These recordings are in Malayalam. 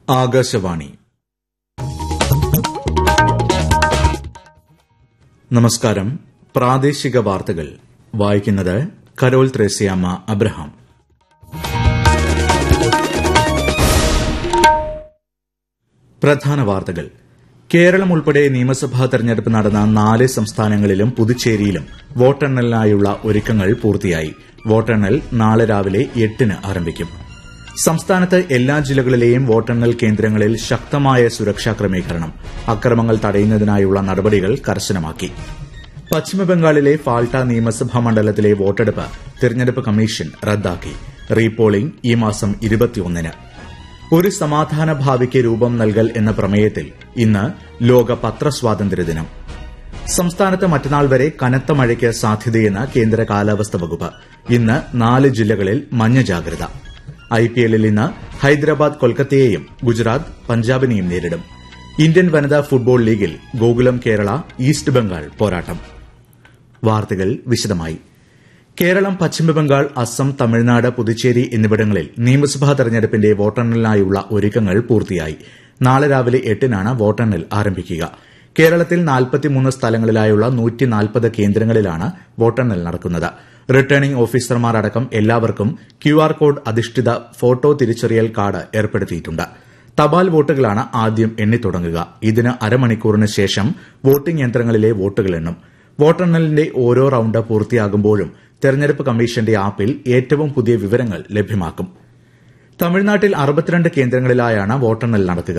ആകാശവാണി. നമസ്കാരം. പ്രാദേശിക വാർത്തകൾ വായിക്കുന്നത് കരോൾ ത്രേസ്യാമ്മ അബ്രഹാം. പ്രധാന വാർത്തകൾ. കേരളം ഉൾപ്പെടെ നിയമസഭാ തെരഞ്ഞെടുപ്പ് നടന്ന 4 സംസ്ഥാനങ്ങളിലും പുതുച്ചേരിയിലും വോട്ടെണ്ണലിനായുള്ള ഒരുക്കങ്ങൾ പൂർത്തിയായി. വോട്ടെണ്ണൽ നാളെ രാവിലെ 8-ന് ആരംഭിക്കും. സംസ്ഥാനത്ത് എല്ലാ ജില്ലകളിലെയും വോട്ടെണ്ണൽ കേന്ദ്രങ്ങളിൽ ശക്തമായ സുരക്ഷാ ക്രമീകരണം. അക്രമങ്ങൾ തടയുന്നതിനായുള്ള നടപടികൾ കർശനമാക്കി. പശ്ചിമബംഗാളിലെ ഫാൾട്ട നിയമസഭാ മണ്ഡലത്തിലെ വോട്ടെടുപ്പ് തെരഞ്ഞെടുപ്പ് കമ്മീഷൻ റദ്ദാക്കി. റീപോളിംഗ് ഈ മാസം 21-ന്. ഒരു സമാധാന ഭാവിക്ക് രൂപം നൽകൽ എന്ന പ്രമേയത്തിൽ ഇന്ന് ലോക പത്രസ്വാതന്ത്ര്യ ദിനം. സംസ്ഥാനത്ത് മറ്റന്നാൾ വരെ കനത്ത മഴയ്ക്ക് സാധ്യതയെന്ന് കേന്ദ്ര കാലാവസ്ഥാ വകുപ്പ്. ഇന്ന് 4 ജില്ലകളിൽ മഞ്ഞ ജാഗ്രത. ഐപിഎല്ലിൽ ഇന്ന് ഹൈദരാബാദ് കൊൽക്കത്തയെയും ഗുജറാത്ത് പഞ്ചാബിനെയും നേരിടും. ഇന്ത്യൻ വനിതാ ഫുട്ബോൾ ലീഗിൽ ഗോകുലം കേരള ഈസ്റ്റ് ബംഗാൾ പോരാട്ടം. വാർത്തകൾ വിശദമായി. കേരളം, പശ്ചിമബംഗാൾ, അസം, തമിഴ്നാട്, പുതുച്ചേരി എന്നിവിടങ്ങളിൽ നിയമസഭാ തെരഞ്ഞെടുപ്പിന്റെ വോട്ടെണ്ണലിനായുള്ള ഒരുക്കങ്ങൾ പൂർത്തിയായി. നാളെ രാവിലെ 8-നാണ് വോട്ടെണ്ണൽ ആരംഭിക്കുക. കേരളത്തിൽ 43 സ്ഥലങ്ങളിലായുള്ള 140 കേന്ദ്രങ്ങളിലാണ് വോട്ടെണ്ണൽ നടക്കുന്നത്. റിട്ടേണിംഗ് ഓഫീസർമാർ അടക്കം എല്ലാവർക്കും QR കോഡ് അധിഷ്ഠിത ഫോട്ടോ തിരിച്ചറിയൽ കാർഡ് ഏർപ്പെടുത്തിയിട്ടുണ്ട്. തപാൽ വോട്ടുകളാണ് ആദ്യം എണ്ണിത്തുടങ്ങുക. ഇതിന് അരമണിക്കൂറിന് ശേഷം വോട്ടിംഗ് യന്ത്രങ്ങളിലെ വോട്ടുകൾ എണ്ണും. വോട്ടെണ്ണലിന്റെ ഓരോ റൌണ്ട് പൂർത്തിയാകുമ്പോഴും തെരഞ്ഞെടുപ്പ് കമ്മീഷന്റെ ആപ്പിൽ ഏറ്റവും പുതിയ വിവരങ്ങൾ ലഭ്യമാക്കും. തമിഴ്നാട്ടിൽ 62 കേന്ദ്രങ്ങളിലായാണ് വോട്ടെണ്ണൽ നടക്കുക.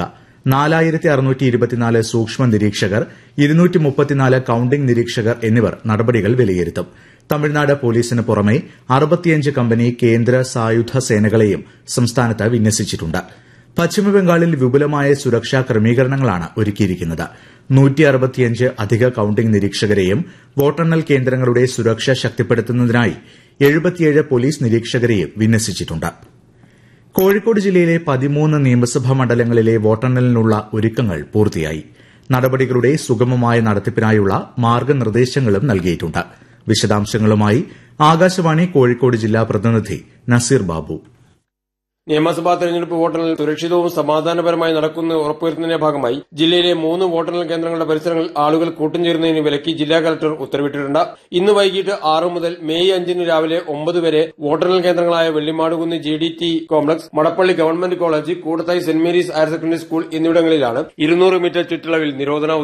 4624 സൂക്ഷ്മ നിരീക്ഷകർ, 234 കൌണ്ടിംഗ് നിരീക്ഷകർ എന്നിവർ നടപടികൾ വിലയിരുത്തും. തമിഴ്നാട് പോലീസിന് പുറമെ 65 കമ്പനി കേന്ദ്ര സായുധ സേനകളെയും സംസ്ഥാനത്ത് വിന്യസിച്ചിട്ടുണ്ട്. പശ്ചിമബംഗാളിൽ വിപുലമായ സുരക്ഷാ ക്രമീകരണങ്ങളാണ് ഒരുക്കിയിരിക്കുന്നത്. 165 അധിക കൌണ്ടിംഗ് നിരീക്ഷകരെയും വോട്ടെണ്ണൽ കേന്ദ്രങ്ങളുടെ സുരക്ഷ ശക്തിപ്പെടുത്തുന്നതിനായി 77 പോലീസ് നിരീക്ഷകരെയും വിന്യസിച്ചിട്ടുണ്ട്. കോഴിക്കോട് ജില്ലയിലെ 13 നിയമസഭാ മണ്ഡലങ്ങളിലെ വോട്ടെണ്ണലിനുള്ള ഒരുക്കങ്ങൾ പൂർത്തിയായി. നടപടികളുടെ സുഗമമായ നടത്തിപ്പിനായുള്ള മാർഗ്ഗനിർദ്ദേശങ്ങളും നൽകിയിട്ടുണ്ട്. വിശദാംശങ്ങളുമായി ആകാശവാണി കോഴിക്കോട് ജില്ലാ പ്രതിനിധി നസീർ ബാബു. നിയമസഭാ തെരഞ്ഞെടുപ്പ് വോട്ടെണ്ണൽ സുരക്ഷിതവും സമാധാനപരമായി നടക്കുന്നത് ഉറപ്പുവരുത്തുന്നതിന്റെ ഭാഗമായി ജില്ലയിലെ 3 വോട്ടെണ്ണൽ കേന്ദ്രങ്ങളുടെ പരിസരങ്ങളിൽ ആളുകൾ കൂട്ടം ചേരുന്നതിന് വിലക്കി ജില്ലാ കലക്ടർ ഉത്തരവിട്ടിട്ടുണ്ട്. ഇന്ന് വൈകിട്ട് 6 മുതൽ മെയ് 5 രാവിലെ 9 വരെ വോട്ടെണ്ണൽ കേന്ദ്രങ്ങളായ Vellimadukunnu GDT complex, Madappally government college, Koodathayi saint Mary's higher secondary school എന്നിവിടങ്ങളിലാണ് 200 മീറ്റർ ചുറ്റളവിൽ നിരോധനാവധി